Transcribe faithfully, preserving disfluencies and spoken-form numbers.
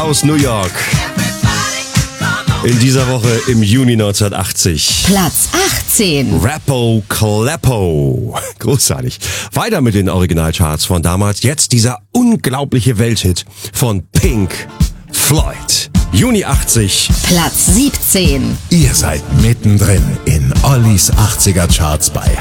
aus New York. In dieser Woche im Juni neunzehnhundertachtzig. Platz achtzehn. Rappo Kleppo. Großartig. Weiter mit den Originalcharts von damals. Jetzt dieser unglaubliche Welthit von Pink Floyd. Juni achtzig. Platz siebzehn. Ihr seid mittendrin in Ollis achtziger Charts bei